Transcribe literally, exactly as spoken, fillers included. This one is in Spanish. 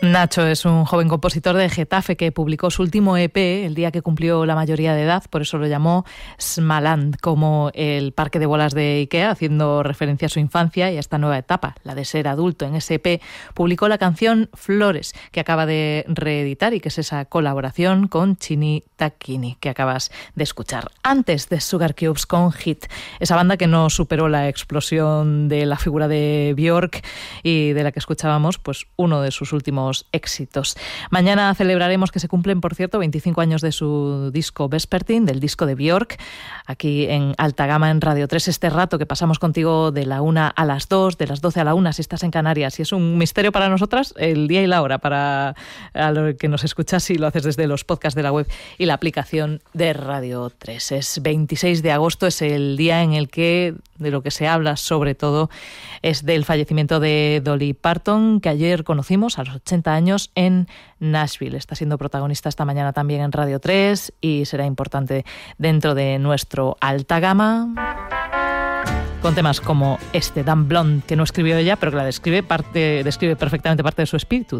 Nacho es un joven compositor de Getafe que publicó su último E P el día que cumplió la mayoría de edad, por eso lo llamó Smaland, como el parque de bolas de Ikea, haciendo referencia a su infancia y a esta nueva etapa, la de ser adulto. En ese E P publicó la canción Flores, que acaba de reeditar y que es esa colaboración con Chini Tacchini, que acabas de escuchar. Antes de Sugar Cubes con Hit, esa banda que no superó la explosión de la figura de Björk y de la que escuchábamos pues uno de sus últimos éxitos. Mañana celebraremos que se cumplen, por cierto, veinticinco años de su disco Vespertine, del disco de Björk, aquí en Alta Gama en Radio tres. Este rato que pasamos contigo de la una a las dos, de las doce a la una si estás en Canarias, y es un misterio para nosotras el día y la hora, para a lo que nos escuchas si lo haces desde los podcasts de la web y la aplicación de Radio tres. Es veintiséis de agosto, es el día en el que de lo que se habla sobre todo es del fallecimiento de Dolly Parton, que ayer conocimos a los ochenta años en Nashville. Está siendo protagonista esta mañana también en Radio tres y será importante dentro de nuestro Alta Gama, con temas como este, Dan Blonde, que no escribió ella, pero que la describe, parte, describe perfectamente parte de su espíritu.